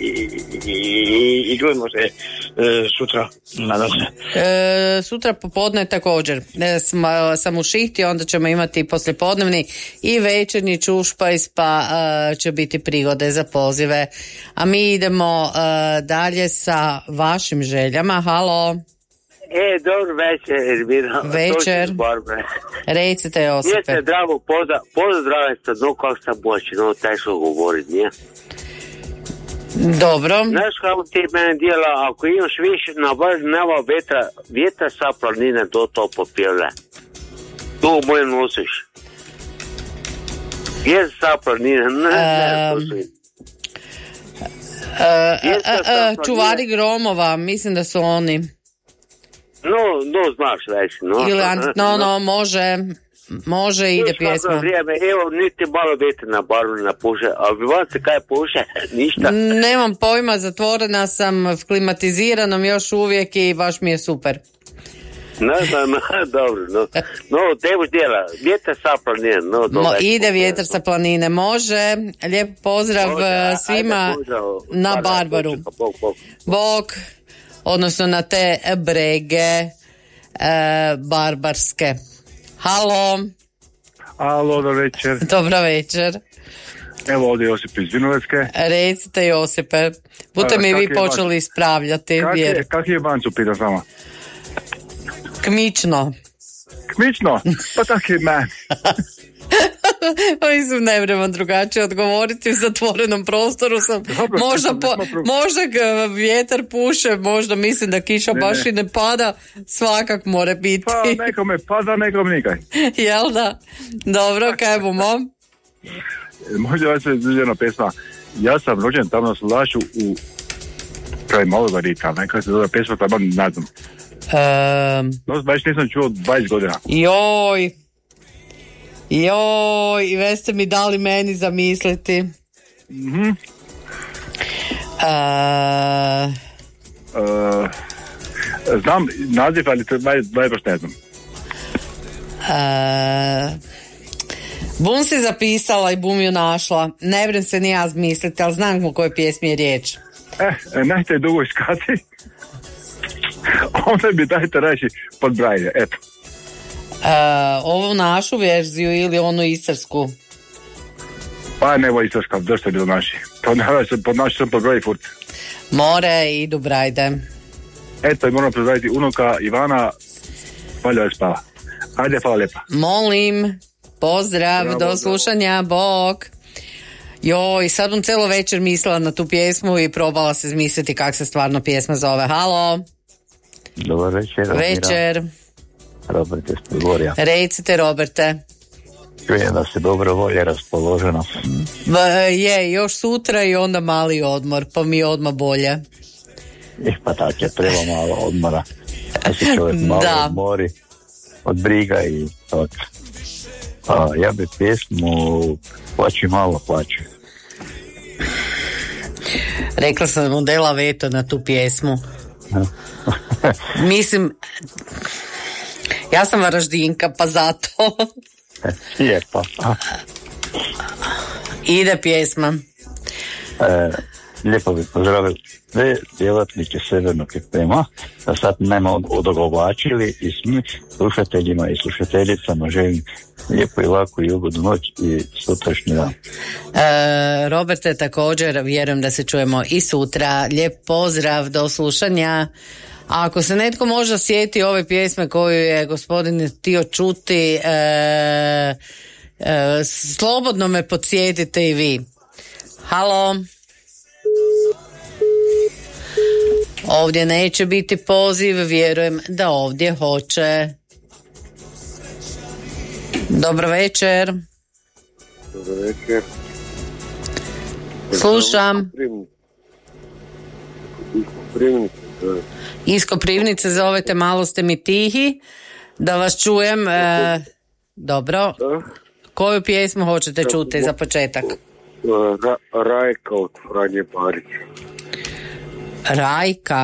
i čujemo se sutra, nadam se. Sutra popodne također sam u šihti, onda ćemo imati poslijepodnevni i večernji čušpajs, pa će biti prigode za pozive. A mi idemo dalje sa vašim željama. Halo. Dobro večer, Elvira. Večer. Recite, Josipe. Jeste, drago, pozdravite, kako sam moći, teško govoriti, nije? Dobro. Znaš kako ti mene dijela, ako imaš više na vrh nema vjetra sa planine do to popjevle. Tu moje nosiš. Vjetar sa planine, čuvari gromova, mislim da su oni. Znaš reći, može, ide pjesma. Vrijeme, evo, niti malo vjetar na barvu ne puše, a vi vam se kaj puše, ništa. Nemam pojma, zatvorena sam v klimatiziranom još uvijek i baš mi je super. Dobro, tebuš dijela, vjetar sa planine. Ide vjetar sa planine, može. Lijep pozdrav svima na Barbaru. Bog. Odnosno na te brege barbarske. Halo. Dobro večer. Dobro večer. Evo ovdje Josip iz Vinovecke. Recite, Josipe. Budete mi vi počeli ispravljati. Kak je bancu, pita sama? Kmično? Pa tak je meni. Mislim, ne vremam drugačije odgovoriti, u zatvorenom prostoru sam. Dobro, možda vjetar puše, možda mislim da kiša baš i ne pada, svakak mora biti. Pa nekome pada, nekom nikaj. Jel da? Dobro, kaj bomo? Možda vas je jedna pesma. Ja sam rođen tamo na Slašu u kraj Malogorica, nekaj se zove pesma, tamo ne znam. Baš nisam čuo 20 godina. Joj, i već ste mi dali meni zamisliti. Znam naziv, ali baš ne znam. Bum si zapisala i bum ju našla. Ne vrem se ni ja zmisliti, ali znam o kojoj pjesmi je riječ. Najte dugo iskati. Onda bi dajte reći pod brajde, eto. Ovu našu verziju ili onu istarsku? Pa nevo istarska, dosta je bilo naši. Pod naši sam pod broji furt. More i idu brajde. Eto, i moram pozdraviti unuka Ivana, valja je spava. Ajde, hvala lijepa. Molim, pozdrav, do slušanja, bok. Joj, sad bom celo večer mislila na tu pjesmu i probala se zmisliti kak se stvarno pjesma zove. Halo. Dobar večer. Večer. Robert iz Podgorja. Recite, Roberte. Čujem da se dobro volje raspoloženo. Je, još sutra i onda mali odmor, pa mi je odmah bolje. Pa tako je, treba malo odmora. Da se čovjek malo odmori od briga i od... ja bi pjesmu Plaći malo, plaći. Rekla sam mu dela veto na tu pjesmu. Mislim, ja sam Varaždinka, pa zato. Je pa. Ide pjesma. Lijepo bih pozdravio sve djelatnike Severnog FM-a, da sad nema odogovlačili i svim slušateljima i slušateljicama želim lijepo i laku i ugodnu noć i sutrašnji dan. Roberte, također vjerujem da se čujemo i sutra. Lijep pozdrav, do slušanja. A ako se netko možda sjeti ove pjesme koju je gospodin htio čuti, slobodno me podsjetite i vi. Halo. Ovdje neće biti poziv, vjerujem da ovdje hoće. Dobro večer. Dobro večer. Slušam. Iz Koprivnice zovete, malo ste mi tihi, da vas čujem. Dobro. Koju pjesmu hoćete čuti za početak? Rajka od Franje Barića. Rajka.